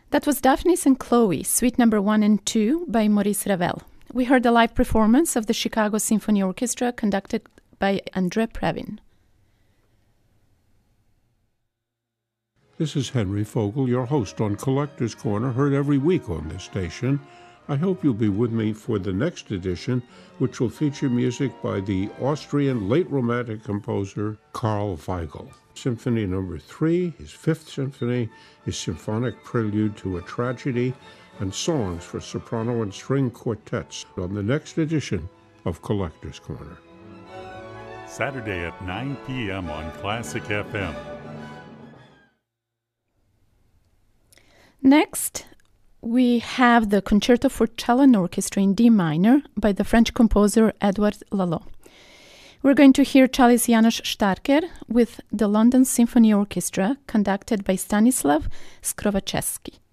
That was Daphnis and Chloe, Suite Number 1 and 2 by Maurice Ravel. We heard a live performance of the Chicago Symphony Orchestra conducted by André Previn. This is Henry Fogel, your host on Collector's Corner, heard every week on this station. I hope you'll be with me for the next edition, which will feature music by the Austrian late Romantic composer Karl Weigel. Symphony No. 3, his Fifth Symphony, his symphonic prelude to a tragedy, and songs for soprano and string quartets on the next edition of Collector's Corner. Saturday at 9 p.m. on Classic FM. Next, we have the Concerto for Cello and Orchestra in D minor by the French composer Edouard Lalo. We're going to hear Cellist János Starker with the London Symphony Orchestra conducted by Stanislav Skrovaczewski.